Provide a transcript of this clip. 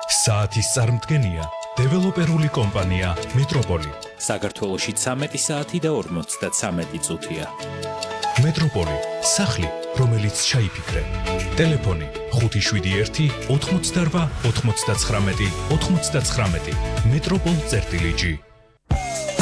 საათის წარმდგენია დეველოპერული კომპანია მეტროპოლი. საქართველოში 13 საათი და 53 წუთია. მეტროპოლი, სახლი, რომელიც ჩაიფიქრე. ტელეფონი 571 88 99 99. მეტროპოლ-G